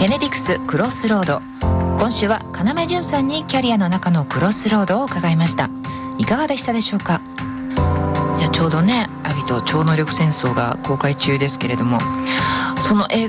ケネディクスクロスロード。今週は要潤さんにキャリアの中のクロスロードを伺いました。いかがでしたでしょうか。いや、ちょうどね、アギト超能力戦争が公開中ですけれども、その映